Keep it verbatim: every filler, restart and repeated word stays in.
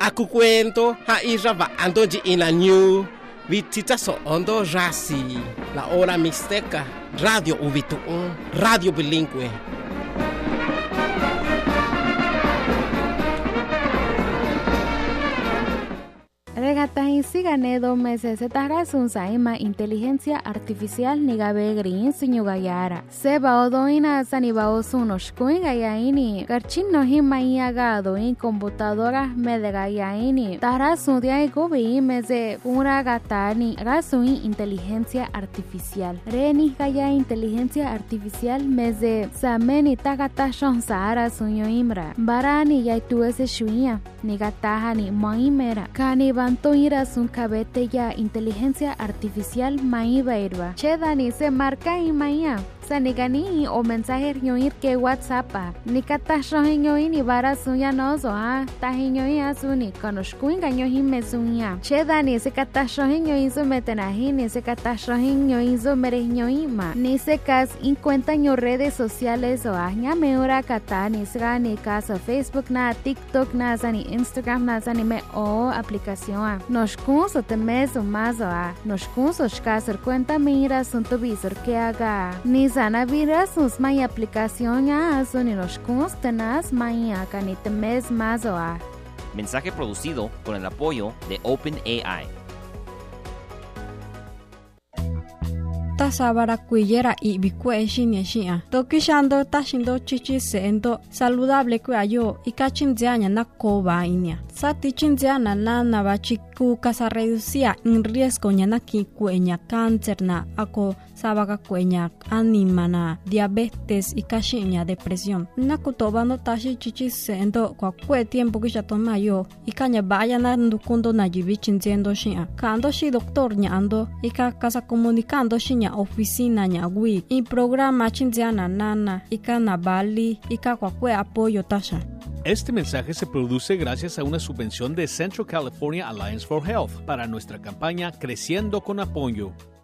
Aku cuento ha iraba ando in la new vitita so ondo rasi la hora mixteca radio uvitu radio bilingüe. Regatahin sigane dos meses se tarrasun saima inteligencia artificial nigabe green sunyugayara. Seba odoina sanibao sunos kuingayaini. Garchin no himayagado in computadoras medegayaini. Tarrasun dia gobi meze una gatani rasun inteligencia artificial. Reni gaya inteligencia artificial meze sameni tagata shonsara sunyo imra. Barani yaitu ese shuia. Nigatahani moimera. Kaniba Antoira sun cabete ya inteligencia artificial maiba irba. Chedani se marca y maya. Sanigani o mensaje ñoir que WhatsApp. Ni katashohin ñoin ni bara suya nozo ha. Tahin asuni konoshkuin gañohin mesunya. Chedani se katashohin ñoin su metenahin ni se katashohin ñoin su merejñoima. Ni se kas in cuenta ño redes sociales o aña meura kata ni se ni caso Facebook na TikTok na sani Instagram na sani me o aplicación. Nos curso te mes o más o a. Nos curso shkasar cuenta mira sun tu visor que haga. Ni sana vira sus may aplicación ya son y nos curso tenas may acá ni te mes más o a. Mensaje producido con el apoyo de OpenAI. Tasabara kuyera y bikue shinya shia. Tokishando tashindo chichi seendo saludable kuayo y kachinzianya na koba inia. Sati chinziana na na bachiku casa reducía en riesgo nyana ki kuenya cáncer na ako sabaka kuenya anima na diabetes y kashinya depresión. Na kutobando tashi chichi seendo kwa kue tiempo kisha tomayo y kanya vaya na ndukundo na jibi chinziendo shia. Kando shi doctor nya ando y ka casa comunicando shinya oficina nya wi y programa chinziana nana y kana bali y ka kwa kue apoyo tasha. Este mensaje se produce gracias a una subvención de Central California Alliance for Health para nuestra campaña Creciendo con Apoyo.